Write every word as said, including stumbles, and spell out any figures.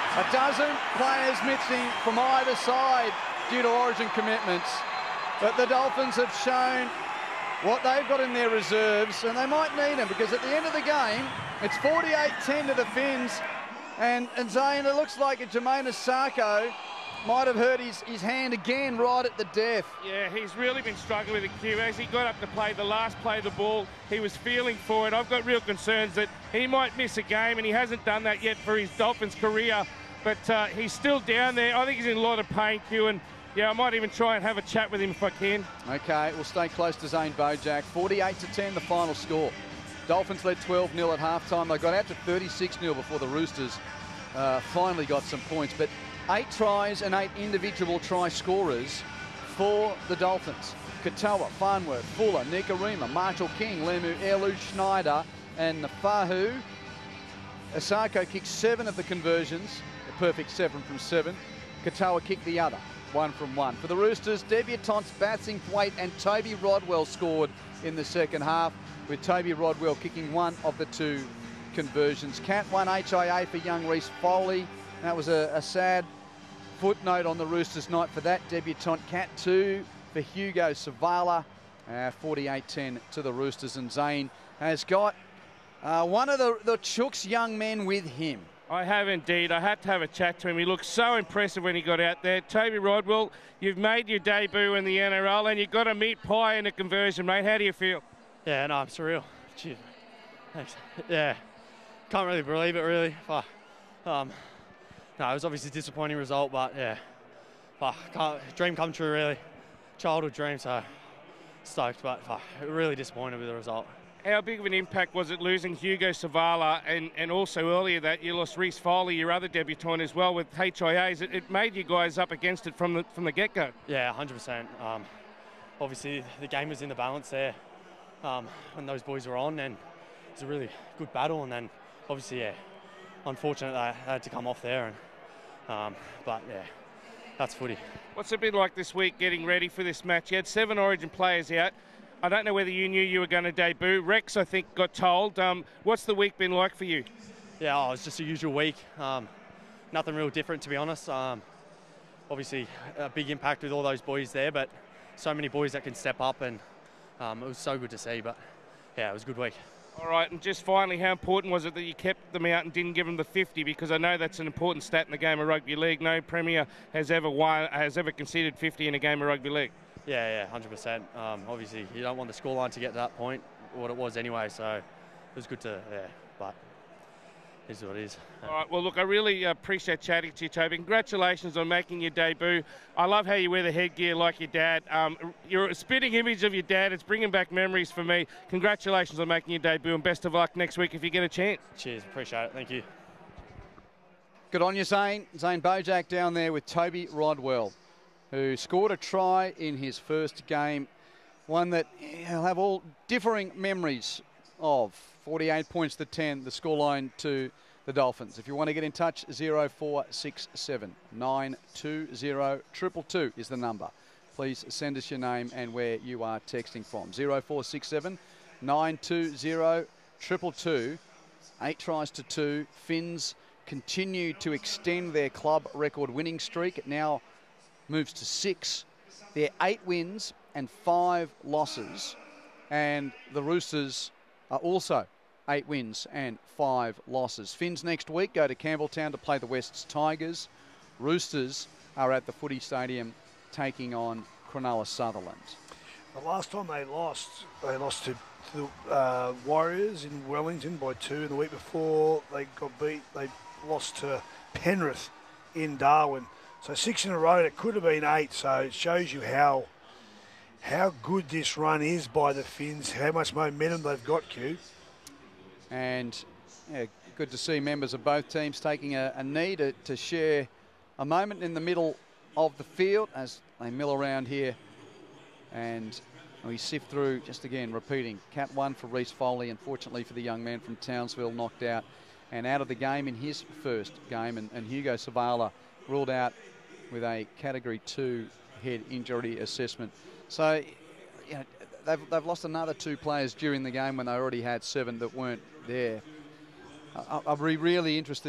A dozen players missing from either side due to Origin commitments. But the Dolphins have shown what they've got in their reserves, and they might need them, because at the end of the game, it's forty-eight ten to the Finns. And, and Zane, it looks like Jamayne Isaako might have hurt his, his hand again right at the death. Yeah, he's really been struggling with the cue. As he got up to play the last play of the ball, he was feeling for it. I've got real concerns that he might miss a game, and he hasn't done that yet for his Dolphins career. But uh, he's still down there. I think he's in a lot of pain, Q, and yeah, I might even try and have a chat with him if I can. Okay, we'll stay close to Zane Bojack. forty-eight to ten, the final score. Dolphins led twelve nil at halftime. They got out to thirty-six nil before the Roosters uh, finally got some points. But eight tries and eight individual try scorers for the Dolphins. Katoa, Farnworth, Fuller, Nikorima, Marshall King, Lemu, Elu, Schneider, and Fahu. Isaako kicked seven of the conversions, a perfect seven from seven. Katoa kicked the other, one from one. For the Roosters, debutants Bassingthwaite and Toby Rodwell scored in the second half, with Toby Rodwell kicking one of the two conversions. Cat one H I A for young Reece Foley. That was a, a sad footnote on the Roosters night for that debutant. Cat two for Hugo Savala. Uh, forty-eight ten to the Roosters, and Zane has got uh, one of the, the Chooks young men with him. I have indeed. I had to have a chat to him. He looked so impressive when he got out there. Toby Rodwell, you've made your debut in the N R L, and you've got a meat pie in a conversion, mate. How do you feel? Yeah, no, I'm surreal. Cheers. Thanks. Yeah, can't really believe it, really. But, um, no, it was obviously a disappointing result, but yeah, but can't, dream come true, really. Childhood dream, so stoked, but uh, really disappointed with the result. How big of an impact was it losing Hugo Savala, and, and also earlier that you lost Reece Foley, your other debutant as well, with H I As? It, it made you guys up against it from the from the get-go. Yeah, one hundred percent. Um, obviously, the game was in the balance there um, when those boys were on, and it was a really good battle. And then, obviously, yeah, unfortunate I had to come off there. And um, but yeah, that's footy. What's it been like this week getting ready for this match? You had seven Origin players out. I don't know whether you knew you were going to debut. Rex, I think, got told. Um, what's the week been like for you? Yeah, oh, it's just a usual week. Um, nothing real different, to be honest. Um, obviously, a big impact with all those boys there, but so many boys that can step up, and um, it was so good to see. But yeah, it was a good week. All right, and just finally, how important was it that you kept them out and didn't give them the fifty? Because I know that's an important stat in the game of rugby league. No Premier has ever won, has ever conceded fifty in a game of rugby league. Yeah, yeah, one hundred percent. Um, obviously, you don't want the scoreline to get to that point, what it was anyway, so it was good to, yeah, but it is what it is. All right, well, look, I really appreciate chatting to you, Toby. Congratulations on making your debut. I love how you wear the headgear like your dad. Um, you're a spitting image of your dad. It's bringing back memories for me. Congratulations on making your debut, and best of luck next week if you get a chance. Cheers, appreciate it. Thank you. Good on you, Zane. Zane Bojack down there with Toby Rodwell, who scored a try in his first game, one that he'll have all differing memories of. forty-eight points to ten, the scoreline to the Dolphins. If you want to get in touch, zero four six seven, nine two zero, two two two is the number. Please send us your name and where you are texting from. zero four six seven, nine two zero, two two two. Eight tries to two. Finns continue to extend their club record winning streak. It now moves to six. They're eight wins and five losses. And the Roosters are also eight wins and five losses. Finns next week go to Campbelltown to play the Wests Tigers. Roosters are at the Footy Stadium taking on Cronulla Sutherland. The last time they lost, they lost to the uh, Warriors in Wellington by two. And the week before they got beat, they lost to Penrith in Darwin. So six in a row, it could have been eight. So it shows you how how good this run is by the Finns, how much momentum they've got, Q. And yeah, good to see members of both teams taking a, a knee to, to share a moment in the middle of the field as they mill around here. And we sift through, just again, repeating, Cat one for Reece Foley, unfortunately for the young man from Townsville, knocked out and out of the game in his first game. And, and Hugo Savala ruled out with a Category two head injury assessment. So, you know, they've, they've lost another two players during the game when they already had seven that weren't there. I, I'll be really interested